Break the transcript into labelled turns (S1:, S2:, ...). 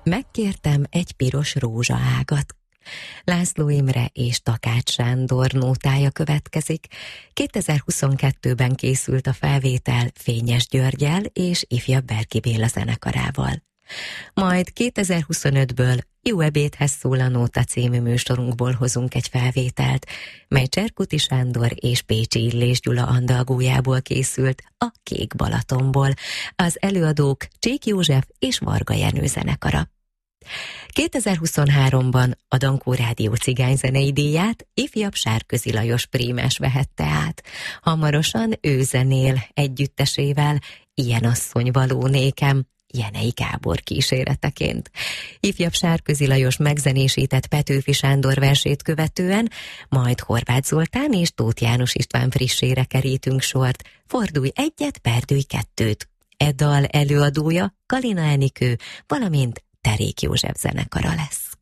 S1: Megkértem egy piros rózsaágat. László Imre és Takács Sándor nótája következik. 2022-ben készült a felvétel Fényes Györggyel és ifjabb Berki Béla zenekarával. Majd 2025-ből Jó ebédhez szól a nóta című műsorunkból hozunk egy felvételt, mely Cserkuti Sándor és Pécsi Illés Gyula andalgójából készült a Kék Balatonból, az előadók Csík József és Varga Jenő zenekara. 2023-ban a Dankó Rádió cigányzenei díját ifjabb Sárközi Lajos prímás vehette át. Hamarosan ő zenél együttesével Ilyen asszony való nékem, Jenei Gábor kíséreteként. Ifjabb Sárközi Lajos megzenésített Petőfi Sándor versét követően, majd Horváth Zoltán és Tóth János István frissére kerítünk sort, Fordulj egyet, perdülj kettőt. E dal előadója Kalina Enikő, valamint Terék József zenekara lesz.